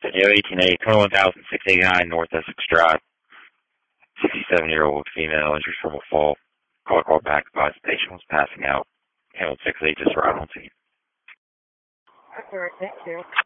Yo, 188, 21,689 North Essex Drive. 67-year-old female injured from a fall. Call back. Advised the patient was passing out. Handled 6 agents right on scene. All right, thank you.